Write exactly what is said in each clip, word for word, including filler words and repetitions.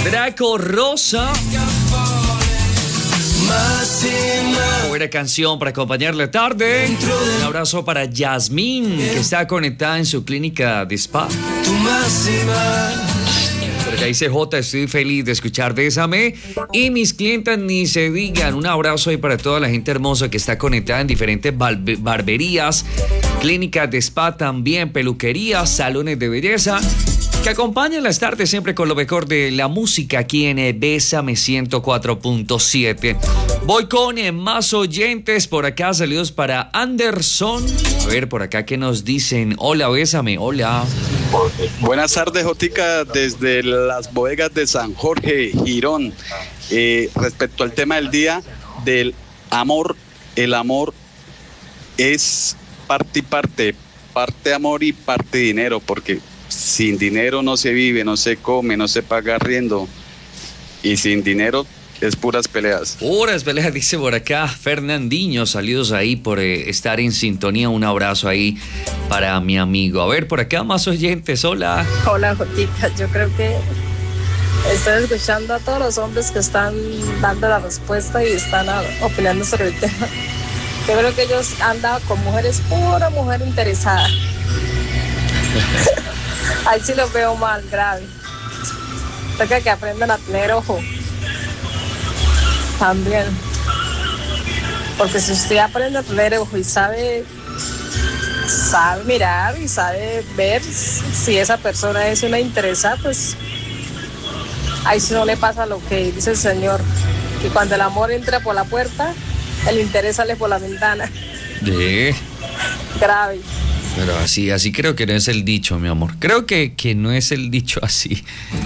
Draco Rosa. Buena canción para acompañar la tarde. Un abrazo para Yasmín, que está conectada en su clínica de spa. Porque ahí C J, estoy feliz de escuchar Bésame. Y mis clientes ni se digan. Un abrazo ahí para toda la gente hermosa que está conectada en diferentes barberías, clínicas de spa también, peluquerías, salones de belleza, que acompañan las tardes siempre con lo mejor de la música aquí en Bésame ciento cuatro punto siete. Voy con eh, más oyentes por acá. Saludos para Anderson. A ver, por acá, ¿qué nos dicen? Hola, Bésame, hola. Buenas tardes, Jotica, desde las bodegas de San Jorge, Girón. Eh, respecto al tema del día del amor, el amor es parte y parte, parte amor y parte dinero, porque sin dinero no se vive, no se come, no se paga arriendo, y sin dinero es puras peleas. Puras peleas, dice por acá Fernandinho. Saludos ahí por eh, estar en sintonía. Un abrazo ahí para mi amigo. A ver, por acá más oyentes. Hola. Hola, Jotica. Yo creo que estoy escuchando a todos los hombres que están dando la respuesta y están a, opinando sobre el tema. Yo creo que ellos andan con mujeres, pura mujer interesada. Ahí sí los veo mal, grave. Toca que aprendan a tener ojo. También. Porque si usted aprende a tener ojo y sabe, sabe mirar y sabe ver si esa persona es una interesada, pues ahí sí no le pasa lo que dice el Señor, que cuando el amor entra por la puerta, el interés sale por la ventana. ¿De? Grave. Pero así, así creo que no es el dicho, mi amor. Creo que, que no es el dicho así.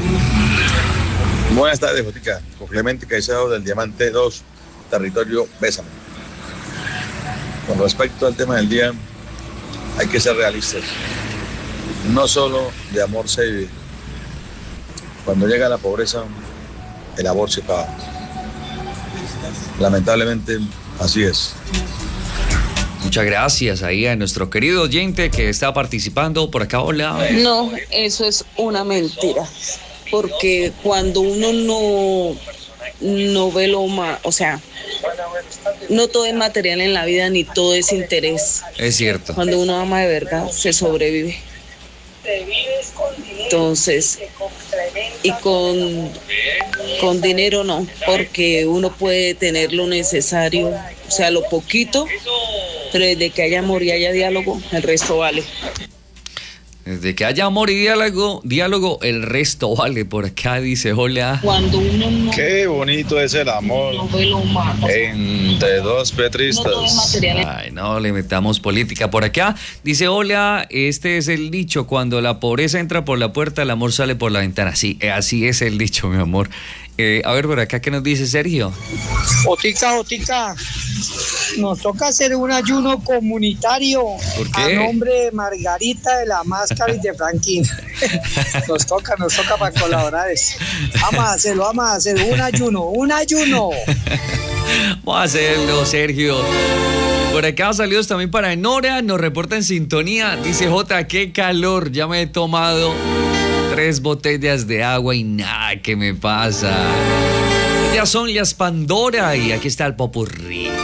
Buenas tardes, Jotica. Con Clemente Caicedo del Diamante dos, territorio Bésame. Con respecto al tema del día, hay que ser realistas. No solo de amor se vive. Cuando llega la pobreza, el amor se paga. Lamentablemente, así es. Muchas gracias ahí a nuestro querido oyente que está participando por acá. Hola. No, eso es una mentira. Porque cuando uno no, no ve lo más, o sea, no todo es material en la vida ni todo es interés. Es cierto. Cuando uno ama de verdad, se sobrevive. Entonces, y con, con dinero no, porque uno puede tener lo necesario, o sea, lo poquito, pero desde que haya amor y haya diálogo, el resto vale. Desde que haya amor y diálogo, diálogo, el resto vale. Por acá dice, hola. Cuando uno no... Qué bonito es el amor no ve lo más, entre dos petristas. No todo es material. Ay, no le metamos política por acá. Dice, hola, este es el dicho, cuando la pobreza entra por la puerta, el amor sale por la ventana. Sí, así es el dicho, mi amor. Eh, a ver, por acá, ¿qué nos dice Sergio? Jotica, Jotica, nos toca hacer un ayuno comunitario. ¿Por qué? A nombre de Margarita de la Máscara y de Franquín. Nos toca, nos toca para colaborar. Vamos a hacerlo, vamos a hacer un ayuno, un ayuno. Vamos a hacerlo, Sergio. Por acá saludos también para Nora, nos reporta en sintonía. Dice J, qué calor, ya me he tomado tres botellas de agua y nada que me pasa. Ya son las Pandora y aquí está el popurrí.